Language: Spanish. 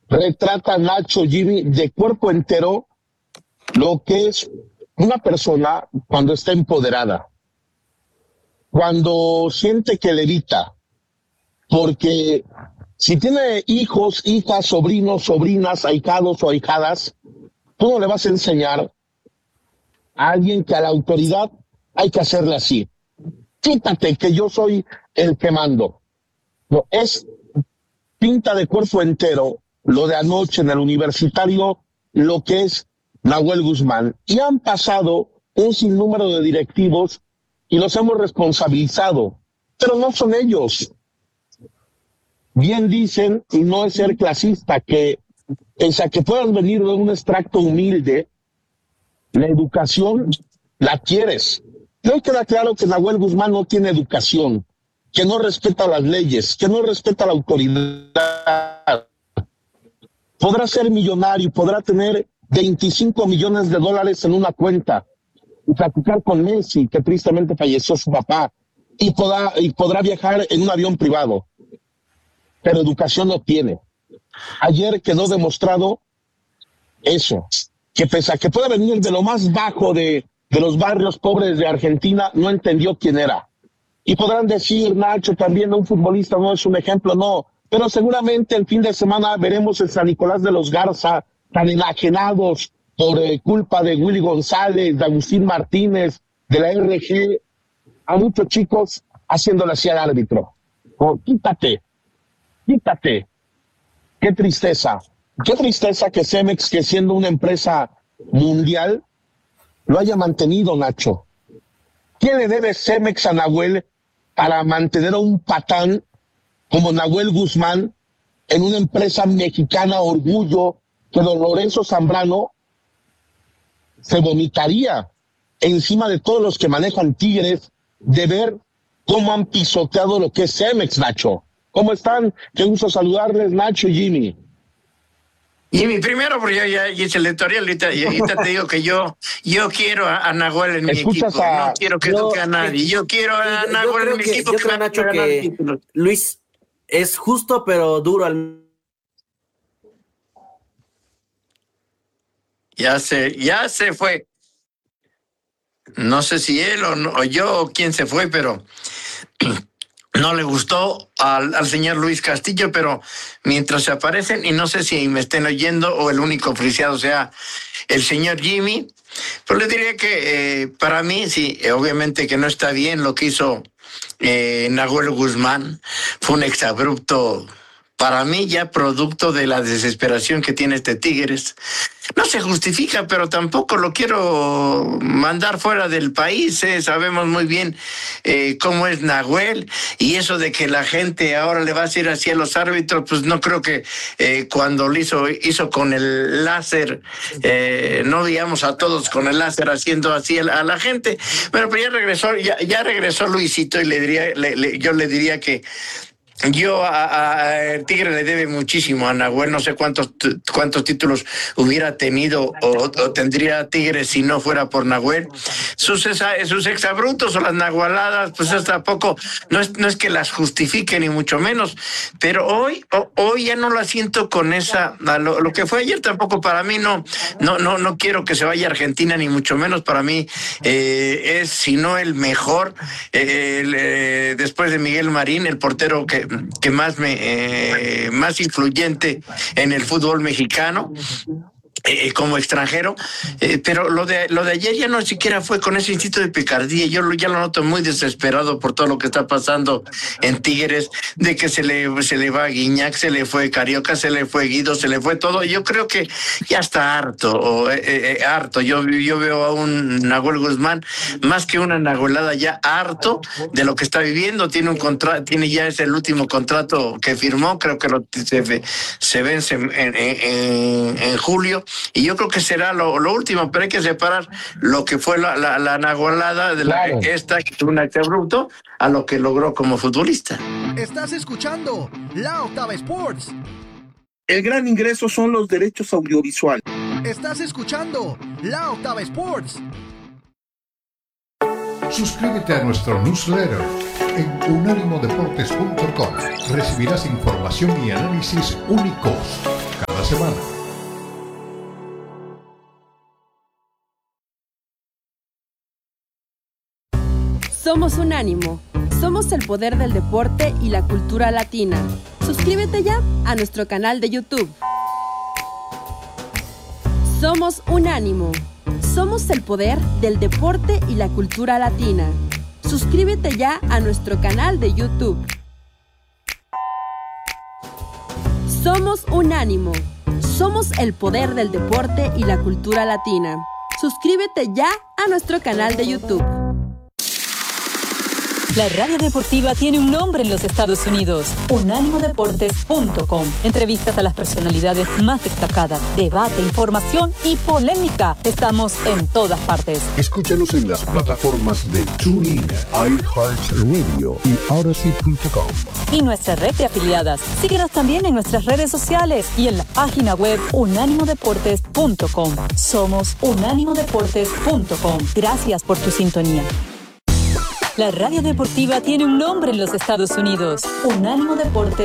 retrata Nacho, Jimmy, de cuerpo entero lo que es una persona cuando está empoderada, cuando siente que levita, porque si tiene hijos, hijas, sobrinos, sobrinas, ahijados o ahijadas, tú no le vas a enseñar a alguien que a la autoridad hay que hacerle así. Quítate que yo soy el que mando. No, es pinta de cuerpo entero lo de anoche en el Universitario, lo que es Nahuel Guzmán. Y han pasado un sinnúmero de directivos y los hemos responsabilizado, pero no son ellos. Bien dicen, y no es ser clasista, que pese a que puedan venir de un extracto humilde, la educación la quieres. Y hoy queda claro que Nahuel Guzmán no tiene educación, que no respeta las leyes, que no respeta la autoridad. Podrá ser millonario, podrá tener 25 millones de dólares en una cuenta y platicar con Messi, que tristemente falleció su papá, y podrá viajar en un avión privado, pero educación no tiene. Ayer quedó demostrado eso, que pese a que puede venir de lo más bajo de los barrios pobres de Argentina, no entendió quién era. Y podrán decir, Nacho, también un futbolista no es un ejemplo, no, pero seguramente el fin de semana veremos en San Nicolás de los Garza tan enajenados por culpa de Willy González, de Agustín Martínez, de la RG, a muchos chicos haciéndole así al árbitro. Oh, quítate. Qué tristeza que Cemex, que siendo una empresa mundial, lo haya mantenido, Nacho. ¿Qué le debe Cemex a Nahuel para mantener a un patán como Nahuel Guzmán en una empresa mexicana orgullo, que don Lorenzo Zambrano se vomitaría encima de todos los que manejan Tigres de ver cómo han pisoteado lo que es Cemex, Nacho? ¿Cómo están? Qué gusto saludarles, Nacho y Jimmy. Jimmy, primero, porque yo ya hice el editorial, ahorita te digo que yo quiero a Nahuel en mi equipo, no quiero que toque a nadie, yo quiero a Nahuel en mi equipo. Yo creo, Nacho, que Luis es justo pero duro al... Ya se fue. No sé si él o yo o quién se fue, pero no le gustó al señor Luis Castillo, pero mientras se aparecen, y no sé si me estén oyendo o el único friciado sea el señor Jimmy, pues le diría que para mí, sí, obviamente que no está bien lo que hizo Nahuel Guzmán. Fue un exabrupto, para mí ya producto de la desesperación que tiene este Tigres. No se justifica, pero tampoco lo quiero mandar fuera del país. Sabemos muy bien cómo es Nahuel, y eso de que la gente ahora le va a decir así a los árbitros, pues no creo que cuando lo hizo con el láser, no veíamos a todos con el láser haciendo así a la gente. Bueno, pero ya regresó Luisito, y yo le diría que yo a Tigre le debe muchísimo a Nahuel. No sé cuántos títulos hubiera tenido o tendría Tigre si no fuera por Nahuel. Sus exabruptos o las nahualadas, pues eso tampoco, no es que las justifique ni mucho menos, pero hoy ya no la siento con esa, lo que fue ayer tampoco para mí, no quiero que se vaya a Argentina ni mucho menos. Para mí es, si no el mejor, después de Miguel Marín, el portero que más influyente en el fútbol mexicano. Como extranjero, pero lo de ayer ya no siquiera fue con ese instinto de picardía. Yo ya lo noto muy desesperado por todo lo que está pasando en Tigres, de que se le va a Guiñac, se le fue Carioca, se le fue Guido, se le fue todo. Yo creo que ya está harto. Yo veo a un Nahuel Guzmán más que una nahuelada, ya harto de lo que está viviendo. Tiene un contrato, es el último contrato que firmó, creo que se vence en julio. Y yo creo que será lo último, pero hay que separar lo que fue la nahualada de esta, que tuvo un acto abrupto, a lo que logró como futbolista. Estás escuchando La Octava Sports. El gran ingreso son los derechos audiovisuales. Estás escuchando La Octava Sports. Suscríbete a nuestro newsletter en unánimodeportes.com. Recibirás información y análisis únicos cada semana. Somos Unánimo. Somos el poder del deporte y la cultura latina. Suscríbete ya a nuestro canal de YouTube. Somos Unánimo. Somos el poder del deporte y la cultura latina. Suscríbete ya a nuestro canal de YouTube. Somos Unánimo. Somos el poder del deporte y la cultura latina. Suscríbete ya a nuestro canal de YouTube. La radio deportiva tiene un nombre en los Estados Unidos: unánimodeportes.com. Entrevistas a las personalidades más destacadas, debate, información y polémica. Estamos en todas partes. Escúchanos en las plataformas de TuneIn, iHeartRadio y Odyssey.com. Y nuestra red de afiliadas. Síguenos también en nuestras redes sociales y en la página web unánimodeportes.com. Somos unánimodeportes.com. Gracias por tu sintonía. La radio deportiva tiene un nombre en los Estados Unidos: unánimodeportes.com.